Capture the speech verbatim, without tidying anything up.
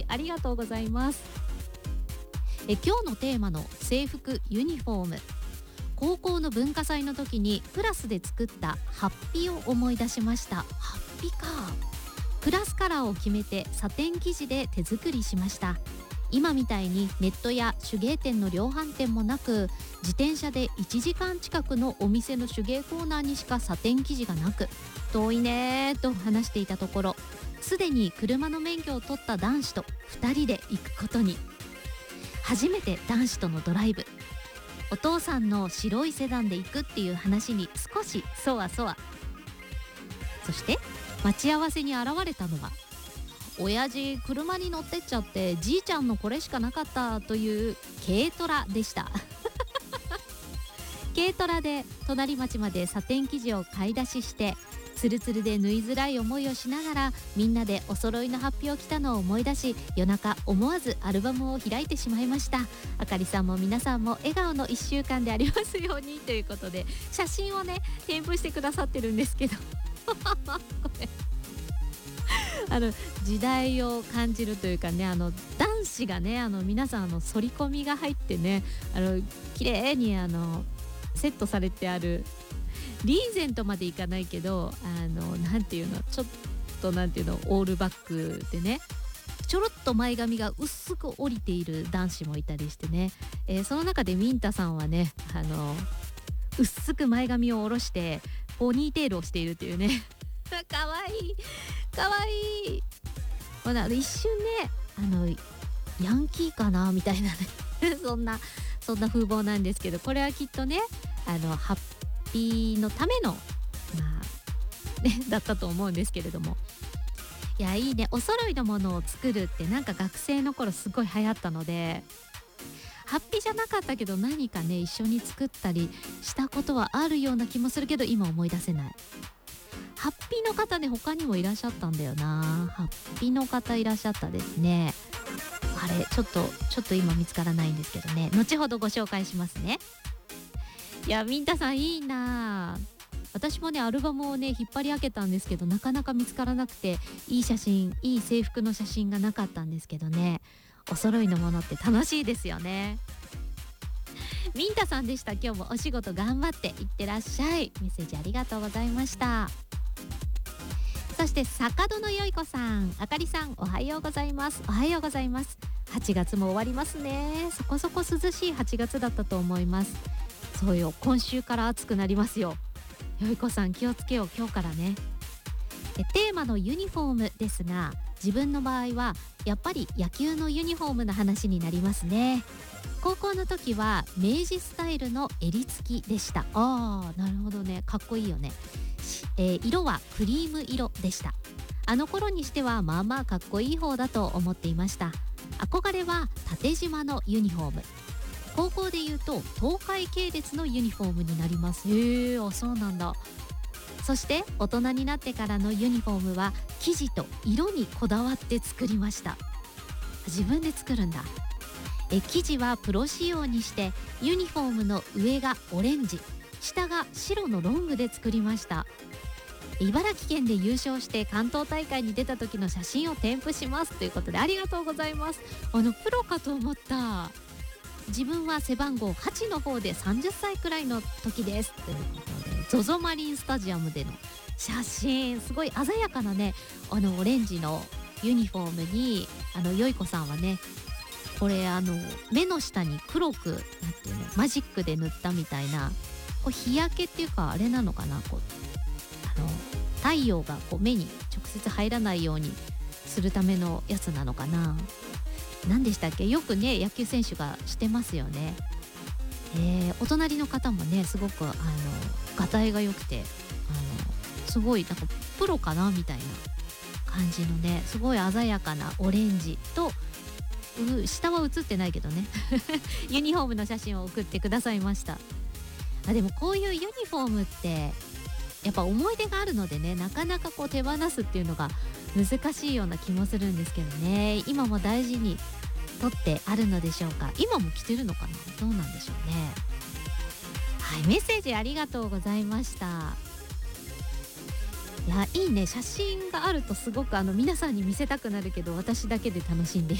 ありがとうございます。え今日のテーマの制服ユニフォーム、高校の文化祭の時にクラスで作ったハッピを思い出しました。ハッピか。クラスカラーを決めてサテン生地で手作りしました。今みたいにネットや手芸店の量販店もなく、自転車でいちじかん近くのお店の手芸コーナーにしかサテン生地がなく、遠いねーと話していたところ、すでに車の免許を取った男子とふたりで行くことに。初めて男子とのドライブ、お父さんの白いセダンで行くっていう話に少しそわそわ。そして待ち合わせに現れたのは、親父車に乗ってっちゃってじいちゃんのこれしかなかったという軽トラでした軽トラで隣町までサテン生地を買い出しして、ツルツルで縫いづらい思いをしながらみんなでお揃いの発表を着たのを思い出し、夜中思わずアルバムを開いてしまいました。あかりさんも皆さんも笑顔のいっしゅうかんでありますようにということで、写真をね添付してくださってるんですけどこれあの時代を感じるというかね、あの男子がね、あの皆さんあの反り込みが入ってね、あの綺麗にあのセットされてある、リーゼントまでいかないけど、あのなんていうの、ちょっとなんていうの、オールバックでね、ちょろっと前髪が薄く降りている男子もいたりしてね、えー、その中でミンタさんはね、あの薄く前髪を下ろしてポニーテールをしているというねかわいいかわいい。まだ一瞬ね、あのヤンキーかなみたいなねそんなそんな風貌なんですけど、これはきっとね、あのハッピーのためのまあねだったと思うんですけれども、いやいいね、お揃いのものを作るってなんか学生の頃すごい流行ったので、ハッピーじゃなかったけど何かね一緒に作ったりしたことはあるような気もするけど、今思い出せない。ハッピーの方ね、他にもいらっしゃったんだよな。ハッピーの方いらっしゃったですね。あれちょっとちょっと今見つからないんですけどね、後ほどご紹介しますね。いやミンタさんいいな。私もねアルバムをね引っ張り開けたんですけど、なかなか見つからなくて、いい写真、いい制服の写真がなかったんですけどね、お揃いのものって楽しいですよね。ミンタさんでした。今日もお仕事頑張っていってらっしゃい。メッセージありがとうございました。そして坂戸のよいこさん、あかりさんおはようございます。おはようございます。はちがつも終わりますね。そこそこ涼しいはちがつだったと思います。そうよ、今週から暑くなりますよ。よいこさん気をつけよう、今日からね。テーマのユニフォームですが、自分の場合はやっぱり野球のユニフォームの話になりますね。高校の時は明治スタイルの襟付きでした。あーなるほどね、かっこいいよね。えー、色はクリーム色でした。あの頃にしてはまあまあかっこいい方だと思っていました。憧れは縦縞のユニフォーム。高校でいうと東海系列のユニフォームになります。へー、あ、そうなんだ。そして大人になってからのユニフォームは生地と色にこだわって作りました。自分で作るんだ。え生地はプロ仕様にして、ユニフォームの上がオレンジ、下が白のロングで作りました。茨城県で優勝して関東大会に出た時の写真を添付しますということで、ありがとうございます。あのプロかと思った。自分は背番号はちの方でさんじゅっさいくらいの時ですということで、 ゾゾ マリンスタジアムでの写真、すごい鮮やかなね、あのオレンジのユニフォームに、あのよいこさんはね、これあの目の下に黒くなんていうの、マジックで塗ったみたいな、こう日焼けっていうかあれなのかな、こうあの太陽がこう目に直接入らないようにするためのやつなのかな。何でしたっけ、よくね野球選手がしてますよね。えー、お隣の方もねすごくあのがたいが良くて、あのすごいなんかプロかなみたいな感じのね、すごい鮮やかなオレンジと、う下は写ってないけどねユニフォームの写真を送ってくださいました。あ、でもこういうユニフォームってやっぱ思い出があるのでね、なかなかこう手放すっていうのが難しいような気もするんですけどね。今も大事に取ってあるのでしょうか。今も着てるのかな、どうなんでしょうね。はい、メッセージありがとうございました。いやいいね、写真があるとすごくあの皆さんに見せたくなるけど、私だけで楽しんで